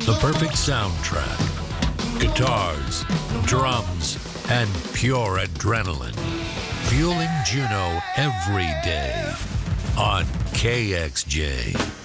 The perfect soundtrack. Guitars, drums, and pure adrenaline. Fueling Juneau every day on KXJ.